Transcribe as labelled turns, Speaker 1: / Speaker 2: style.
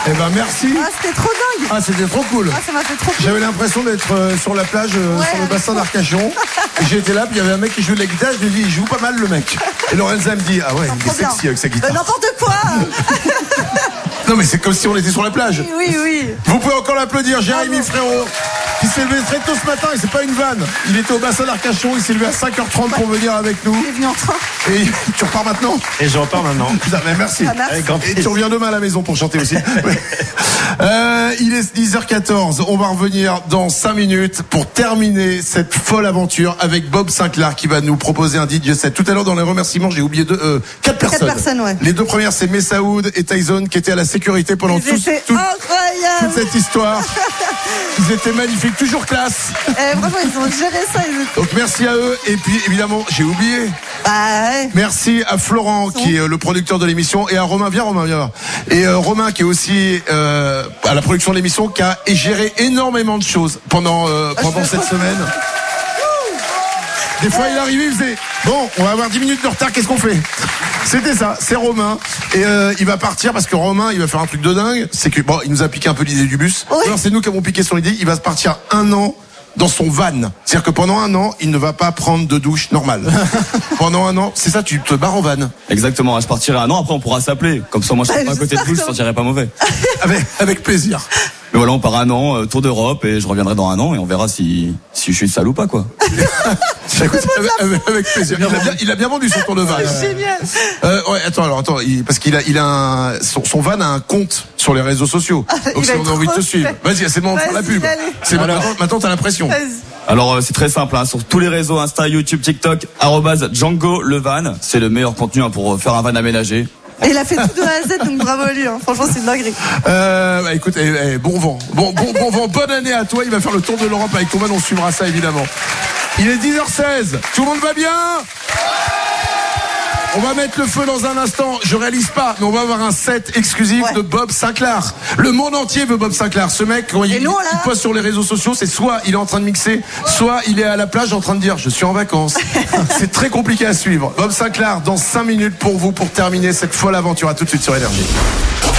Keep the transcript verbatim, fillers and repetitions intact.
Speaker 1: Eh ben merci.
Speaker 2: Ah, c'était trop dingue.
Speaker 1: Ah, c'était trop cool.
Speaker 2: Ah, ça m'a fait trop cool.
Speaker 1: J'avais l'impression d'être euh, sur la plage, euh,
Speaker 2: Ouais,
Speaker 1: sur le bassin
Speaker 2: trop.
Speaker 1: d'Arcachon. J'étais là, puis il y avait un mec qui jouait de la guitare. Je lui ai dit, il joue pas mal le mec. Et Lorenza me dit, ah ouais, il est
Speaker 2: Trop bien.
Speaker 1: sexy avec sa guitare.
Speaker 2: Euh, N'importe quoi.
Speaker 1: Non, mais c'est comme si on était sur la plage.
Speaker 2: Oui, oui, oui.
Speaker 1: Vous pouvez encore l'applaudir, Jérémy Frérot, qui s'est levé très tôt ce matin, et c'est pas une vanne. Il était au bassin d'Arcachon, il s'est levé à cinq heures trente pour venir avec nous.
Speaker 2: Il est venu en train.
Speaker 1: Et tu repars maintenant?
Speaker 3: Et je repars maintenant.
Speaker 1: Putain, mais merci.
Speaker 2: Ah, merci.
Speaker 3: Avec grand
Speaker 1: Et tu
Speaker 3: plaisir.
Speaker 1: reviens demain à la maison pour chanter aussi. euh, il est dix heures quatorze. On va revenir dans cinq minutes pour terminer cette folle aventure avec Bob Sinclair qui va nous proposer un D J set. Tout à l'heure, dans les remerciements, j'ai oublié deux, euh, quatre personnes.
Speaker 2: personnes, ouais.
Speaker 1: Les deux premières, c'est Messaoud et Tyson qui étaient à la sécurité pendant
Speaker 2: Ils
Speaker 1: tout,
Speaker 2: étaient
Speaker 1: tout-
Speaker 2: incroyables.
Speaker 1: toute cette histoire. Ils étaient magnifiques, toujours classe.
Speaker 2: Eh, franchement, ils ont géré ça. Ils étaient...
Speaker 1: Donc merci à eux. Et puis évidemment, j'ai oublié.
Speaker 2: Bah, ouais.
Speaker 1: Merci à Florent qui est euh, le producteur de l'émission et à Romain, viens Romain, viens. Et euh, Romain qui est aussi euh, à la production de l'émission, qui a géré énormément de choses pendant euh, pendant cette semaine. Des fois il arrivait, il faisait bon, on va avoir dix minutes de retard, qu'est-ce qu'on fait? C'était ça, c'est Romain. Et euh, il va partir parce que Romain, il va faire un truc de dingue. C'est que bon, il nous a piqué un peu l'idée du bus.
Speaker 2: Oui.
Speaker 1: Alors c'est nous qui avons piqué son idée. Il va se partir un an dans son van. C'est-à-dire que pendant un an, il ne va pas prendre de douche normale. Pendant un an, c'est ça, tu te barres en van.
Speaker 4: Exactement, je partirai un an, après on pourra s'appeler. Comme ça, moi je serai pas à côté de vous, je ne sentirai pas mauvais.
Speaker 1: Avec, avec plaisir.
Speaker 4: Mais voilà, on part un an, euh, tour d'Europe, et je reviendrai dans un an, et on verra si, si je suis sale ou pas, quoi.
Speaker 1: Écoute, avec, avec- avec plaisir. Il a, bien, il a bien vendu son tour de van.
Speaker 2: C'est génial.
Speaker 1: Euh, ouais, attends, alors attends, il- parce qu'il a, il a un, son, son van a un compte sur les réseaux sociaux.
Speaker 2: Il
Speaker 1: Donc si
Speaker 2: va
Speaker 1: on a
Speaker 2: être
Speaker 1: envie de te
Speaker 2: trop
Speaker 1: suivre,
Speaker 2: fait.
Speaker 1: vas-y, c'est le moment de faire la
Speaker 2: Vas-y,
Speaker 1: pub.
Speaker 2: allez.
Speaker 1: C'est maintenant, maintenant t'as la pression.
Speaker 2: Vas-y.
Speaker 4: Alors euh, c'est très simple, hein, sur tous les réseaux, Insta, YouTube, TikTok, arrobase Django le van, c'est le meilleur contenu hein, pour faire un van aménagé.
Speaker 2: Et il a fait tout de A à Z, donc bravo à lui. Hein. Franchement, c'est une dinguerie.
Speaker 1: Euh, bah, écoute, eh, eh, bon vent, bon, bon, bon vent, bonne année à toi. Il va faire le tour de l'Europe avec ton van, on suivra ça évidemment. Il est dix heures seize. Tout le monde va bien? On va mettre le feu dans un instant. Je réalise pas, mais on va avoir un set exclusif
Speaker 2: Ouais.
Speaker 1: de Bob Sinclair. Le monde entier veut Bob Sinclair. Ce mec, quand il,
Speaker 2: Et nous, là
Speaker 1: il poste sur les réseaux sociaux, c'est soit il est en train de mixer, soit il est à la plage en train de dire je suis en vacances. C'est très compliqué à suivre. Bob Sinclair dans cinq minutes pour vous pour terminer cette folle aventure. À tout de suite sur Énergie.